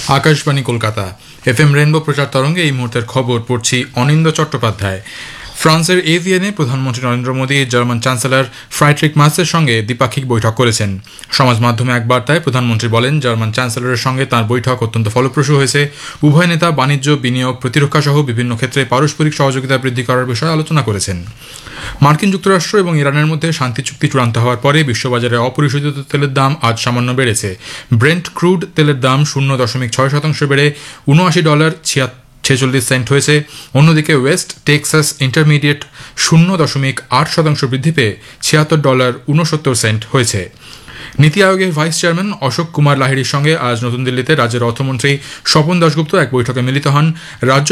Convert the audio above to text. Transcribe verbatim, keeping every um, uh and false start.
Akashvani Kolkata F M rainbow প্রচার তরঙ্গে এই মুহূর্তের খবর পড়ছি অনিন্দ চট্টোপাধ্যায়। ফ্রান্সের এভিয়েনে প্রধানমন্ত্রী নরেন্দ্র মোদী জার্মান চ্যান্সেলর ফ্রাইডরিখ মার্সের সঙ্গে দ্বিপাক্ষিক বৈঠক করেছেন। সমাজ মাধ্যমে এক বার্তায় প্রধানমন্ত্রী বলেন, জার্মান চ্যান্সেলরের সঙ্গে তাঁর বৈঠক অত্যন্ত ফলপ্রসূ হয়েছে। উভয় নেতা বাণিজ্য, বিনিয়োগ, প্রতিরক্ষা সহ বিভিন্ন ক্ষেত্রে পারস্পরিক সহযোগিতা বৃদ্ধি করার বিষয়ে আলোচনা করেছেন। মার্কিন যুক্তরাষ্ট্র এবং ইরানের মধ্যে শান্তি চুক্তি চূড়ান্ত হওয়ার পরে বিশ্ববাজারে অপরিশোধিত তেলের দাম আজ সামান্য বেড়েছে। ব্রেন্ট ক্রুড তেলের দাম শূন্য দশমিক ছয় শতাংশ বেড়ে উনআশি ডলার ছেচল্লিশ সেন্ট হয়েছে। অন্যদিকে ওয়েস্ট টেক্সাস ইন্টারমিডিয়েট শূন্য দশমিক আট শতাংশ বৃদ্ধি পেয়ে ছিয়াত্তর ডলার উনসত্তর সেন্ট হয়েছে। নীতি আয়োগের ভাইস চেয়ারম্যান অশোক কুমার লাহিড়ির সঙ্গে আজ নতুন দিল্লিতে রাজ্যের অর্থমন্ত্রী স্বপন দাশগুপ্ত এক বৈঠকে মিলিত হন। রাজ্য